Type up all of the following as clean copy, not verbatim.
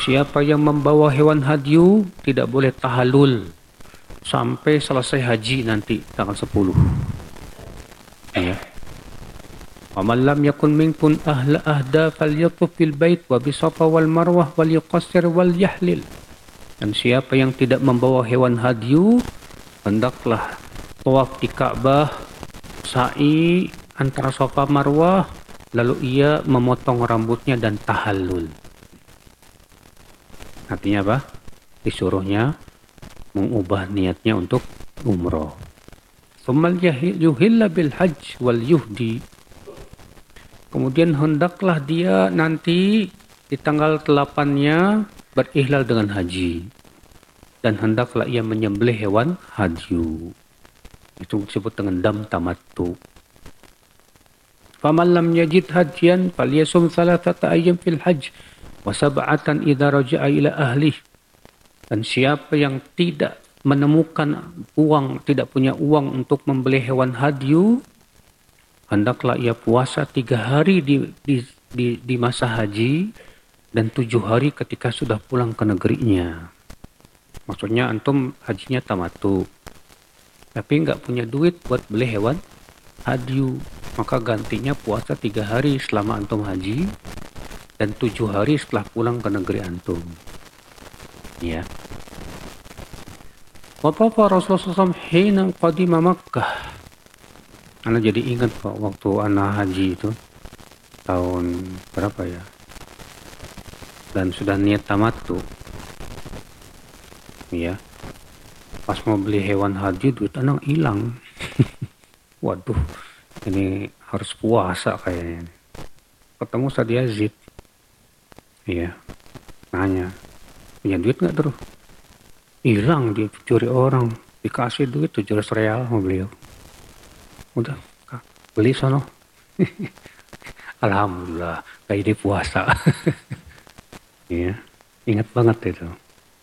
siapa yang membawa hewan hadyu tidak boleh tahallul sampai selesai haji nanti tanggal 10. Ya. Wa man lam yakun minkum ahla ahda falyatuf fil bait wa bi safa wal marwah wal yuqassir wal yahlil. Dan siapa yang tidak membawa hewan hadyu hendaklah tawaf di Ka'bah, sa'i antara Safa Marwah, lalu ia memotong rambutnya dan tahallul. Artinya apa? Disuruhnya mengubah niatnya untuk umroh. Tsummal yuhilla bil hajj wal yuhdi. Kemudian hendaklah dia nanti di tanggal 8-nya berihlal dengan haji. Dan hendaklah ia menyembelih hewan hadyu. Itu disebut dengan dam tamattu. Faman lam yajid hajjan falyasum 3 ayyam fil hajj wa 7 idza raja'a ila ahlihi. Dan siapa yang tidak menemukan uang, tidak punya uang untuk membeli hewan hadyu, hendaklah ia puasa 3 hari di masa haji dan 7 hari ketika sudah pulang ke negerinya. Maksudnya antum hajinya tamattu, tapi nggak punya duit buat beli hewan hadyu, maka gantinya puasa 3 hari selama antum haji dan 7 hari setelah pulang ke negeri antum. Ya. Watafa Rasulullah SAW hina qadima Makkah. Ana jadi ingat kok waktu ana haji itu tahun berapa ya? Dan sudah niat tamattu. Ya. Pas mau beli hewan haji duit ana hilang. Waduh, ini harus puasa kayaknya. Ketemu Ustaz Yazid. Iya. Nanya, punya duit nggak terus? Hilang, dicuri orang, dikasih duit 700 real sama beliau. Udah, beli sono. Alhamdulillah, kayak ini puasa. Iya, ingat banget itu.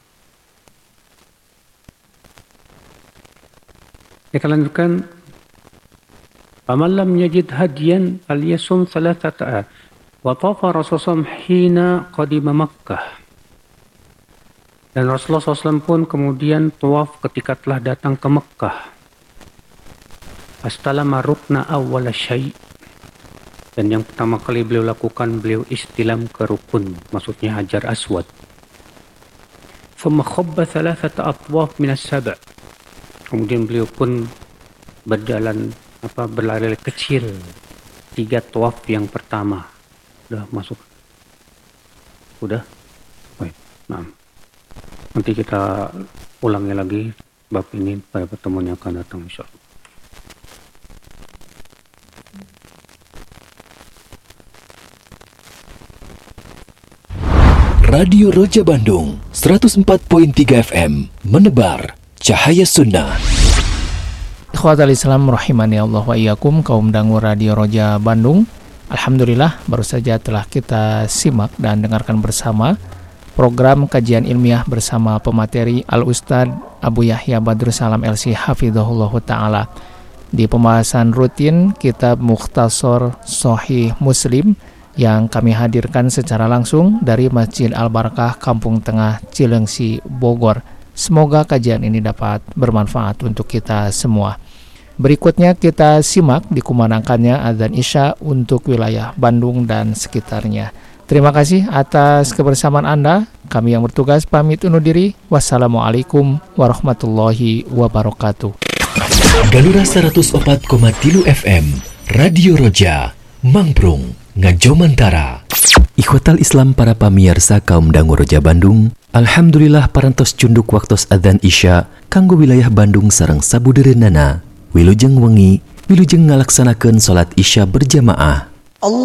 Kita lanjutkan. Faman lam yajid hadiyan falyasum 3 wa tafa Rasulullah hina qadima Makkah. Dan Rasulullah SAW pun kemudian tawaf ketika telah datang ke Mekah. Astalama rukna awwala syai'. Dan yang pertama kali beliau lakukan, beliau istilam ke rukun, maksudnya Hajar Aswad. Thumma khabba 3 atwaf min as-sab'. Kemudian beliau pun berlari kecil 3 tawaf yang pertama. Udah masuk. Udah? Baik, nah. Nanti kita ulangi lagi bab ini pada pertemuan yang akan datang insyaallah. Radio Roja Bandung 104.3 FM menebar cahaya sunnah. Ikhwatal Islam rahimani Allah wa iyyakum, kaum dangu Radio Roja Bandung. Alhamdulillah baru saja telah kita simak dan dengarkan bersama program kajian ilmiah bersama pemateri Al-Ustadz Abu Yahya Badrus Salam LC Hafizahullah Ta'ala di pembahasan rutin kitab Mukhtasar Sahih Muslim yang kami hadirkan secara langsung dari Masjid Al-Barakah Kampung Tengah Cilengsi Bogor. Semoga kajian ini dapat bermanfaat untuk kita semua. Berikutnya kita simak dikumandangkannya azan Isya untuk wilayah Bandung dan sekitarnya. Terima kasih atas kebersamaan Anda. Kami yang bertugas pamit undur diri. Wassalamualaikum warahmatullahi wabarakatuh. Galura 104,3 FM Radio Roja Mangprung Ngajomantara. Ikhwatal Islam para pamirsa kaum dangu Roja Bandung, alhamdulillah parantos cunduk waktos adzan Isya kanggo wilayah Bandung sareng sabudereunana. Wilujeng wengi, wilujeng ngalaksanakeun salat Isya berjamaah.